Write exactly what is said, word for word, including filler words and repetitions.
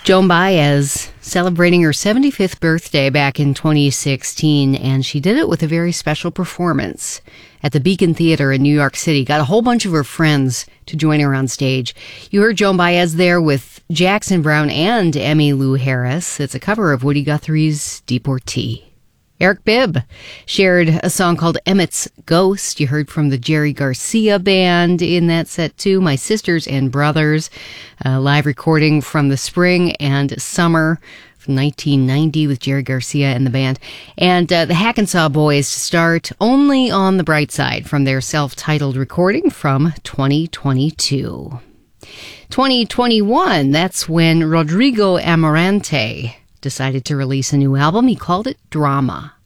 Joan Baez celebrating her seventy-fifth birthday back in twenty sixteen, and she did it with a very special performance at the Beacon Theater in New York City. Got a whole bunch of her friends to join her on stage. You heard Joan Baez there with Jackson Browne and Emmylou Harris. It's a cover of Woody Guthrie's Deportee. Eric Bibb shared a song called Emmett's Ghost. You heard from the Jerry Garcia Band in that set too. My Sisters and Brothers, a live recording from the spring and summer from nineteen ninety with Jerry Garcia and the band. And uh, the Hackensaw Boys to start Only on the Bright Side from their self-titled recording from twenty twenty-two. twenty twenty-one, that's when Rodrigo Amarante decided to release a new album. He called it Drama.